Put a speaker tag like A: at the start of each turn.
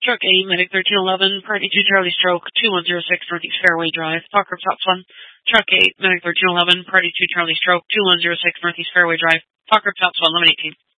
A: Truck 8, Medic 1311, Party 2 Charlie Stroke, 2106 Northeast Fairway Drive, Parker Tops 1. Truck 8, Medic 1311, Party 2 Charlie Stroke, 2106 Northeast Fairway Drive, Parker Tops 1, 1118.